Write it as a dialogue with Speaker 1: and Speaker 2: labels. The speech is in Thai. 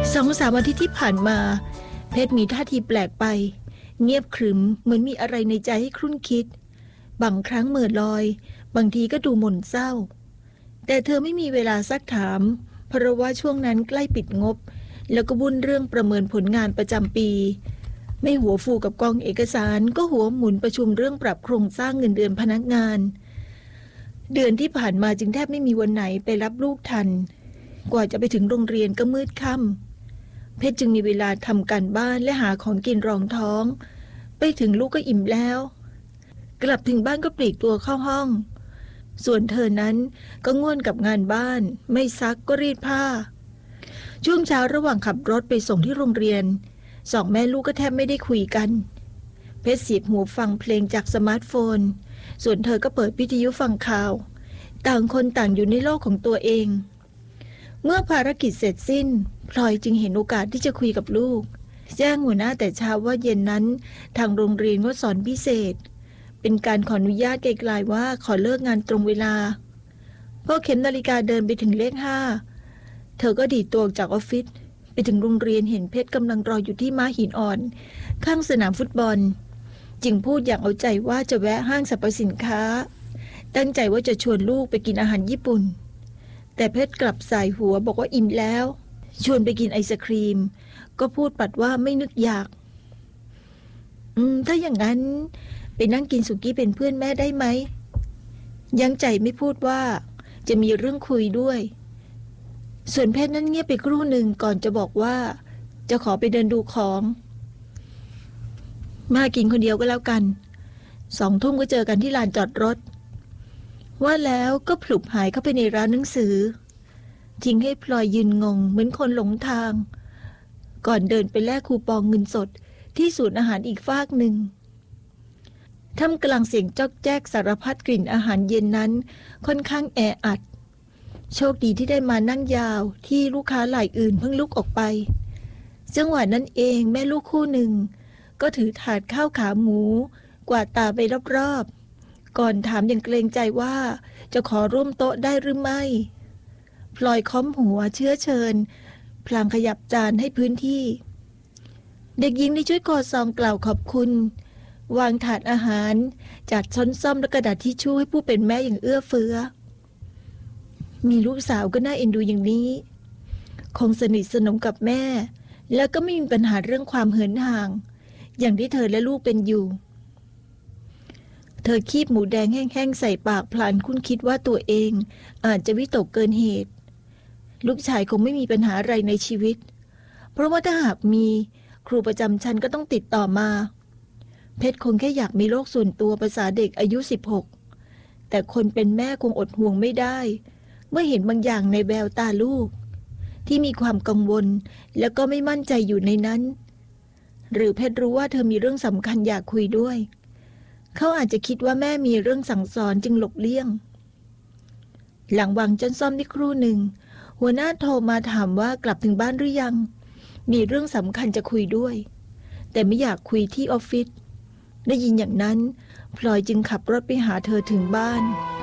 Speaker 1: 2-3 อาทิตย์ที่ผ่านมาเพชรมีท่าทีแปลกไปเงียบขรึมเหมือนมีอะไรในใจให้ครุ่นคิดบางครั้งเหม่อลอยบางทีก็ดูหม่นเศร้าแต่เธอไม่มีเวลาซักถามเพราะว่าช่วงนั้นใกล้ปิดงบแล้วก็วุ่นเรื่องประเมินผลงานประจำปีไม่หัวฟูกับกองเอกสารก็หัวหมุนประชุมเรื่องปรับโครงสร้างเงินเดือนพนักงานเดือนที่ผ่านมาจึงแทบไม่มีวันไหนไปรับลูกทันกว่าจะไปถึงโรงเรียนก็มืดค่ำเพชรจึงมีเวลาทำการบ้านและหาของกินรองท้องไปถึงลูกก็อิ่มแล้วกลับถึงบ้านก็ปลีกตัวเข้าห้องส่วนเธอนั้นก็ง่วนกับงานบ้านไม่ซักก็รีดผ้าช่วงเช้าระหว่างขับรถไปส่งที่โรงเรียนสองแม่ลูกก็แทบไม่ได้คุยกันเพชรเสียบหูฟังเพลงจากสมาร์ทโฟนส่วนเธอก็เปิดวิทยุฟังข่าวต่างคนต่างอยู่ในโลกของตัวเองเมื่อภารกิจเสร็จสิ้นพลอยจึงเห็นโอกาสที่จะคุยกับลูกแจ้งหัวหน้าแต่เช้าว่าเย็นนั้นทางโรงเรียนงดสอนพิเศษเป็นการขออนุญาตไกลๆว่าขอเลิกงานตรงเวลาพอเข็มนาฬิกาเดินไปถึงเลข5เธอก็ดีดตัวออกจากออฟฟิศไปถึงโรงเรียนเห็นเพชรกำลังรออยู่ที่ม้าหินอ่อนข้างสนามฟุตบอลจึงพูดอย่างเอาใจว่าจะแวะห้างสรรพสินค้าตั้งใจว่าจะชวนลูกไปกินอาหารญี่ปุ่นแต่เพชรกลับสายหัวบอกว่าอิ่มแล้วชวนไปกินไอศครีมก็พูดปัดว่าไม่นึกอยากถ้าอย่างนั้นไปนั่งกินสุกี้เป็นเพื่อนแม่ได้ไหมยังใจไม่พูดว่าจะมีเรื่องคุยด้วยส่วนเพชรนั้นเงียบไปครู่หนึ่งก่อนจะบอกว่าจะขอไปเดินดูของมากินคนเดียวก็แล้วกัน2 ทุ่มก็เจอกันที่ลานจอดรถว่าแล้วก็พลุบหายเข้าไปในร้านหนังสือทิ้งให้พลอยยืนงงเหมือนคนหลงทางก่อนเดินไปแลกคูปองเงินสดที่ศูนย์อาหารอีกฟากหนึ่งท่ามกลางเสียงจ๊อกแจ๊กสารพัดกลิ่นอาหารเย็นนั้นค่อนข้างแออัดโชคดีที่ได้มานั่งยาวที่ลูกค้ารายอื่นเพิ่งลุกออกไปจังหวะนั้นเองแม่ลูกคู่หนึ่งก็ถือถาดข้าวขาหมูกวาดตาไปรอบๆก่อนถามอย่างเกรงใจว่าจะขอร่วมโต๊ะได้หรือไม่พลอยค้อมหัวเชื้อเชิญพลางขยับจานให้พื้นที่เด็กหญิงได้ช่วยกอดซองกล่าวขอบคุณวางถาดอาหารจัดช้อนส้อมและกระดาษทิชชู่ให้ผู้เป็นแม่อย่างเอื้อเฟื้อมีลูกสาวก็น่าเอ็นดูอย่างนี้คงสนิทสนมกับแม่แล้วก็ไม่มีปัญหาเรื่องความเหินห่างอย่างที่เธอและลูกเป็นอยู่เธอคีบหมูแดงแห้งๆใส่ปากพลานคุ้นคิดว่าตัวเองอาจจะวิตกเกินเหตุลูกชายคงไม่มีปัญหาอะไรในชีวิตเพราะว่าถ้าหากมีครูประจำชั้นก็ต้องติดต่อมาเพชรคงแค่อยากมีโลกส่วนตัวภาษาเด็กอายุ16แต่คนเป็นแม่คงอดห่วงไม่ได้เมื่อเห็นบางอย่างในแววตาลูกที่มีความกังวลแล้วก็ไม่มั่นใจอยู่ในนั้นหรือเพชรรู้ว่าเธอมีเรื่องสำคัญอยากคุยด้วยเขาอาจจะคิดว่าแม่มีเรื่องสั่งสอนจึงหลบเลี่ยงหลังวางจนซ่อมได้ครู่หนึ่งหัวหน้าโทรมาถามว่ากลับถึงบ้านหรือยังมีเรื่องสำคัญจะคุยด้วยแต่ไม่อยากคุยที่ออฟฟิศได้ยินอย่างนั้นพลอยจึงขับรถไปหาเธอถึงบ้าน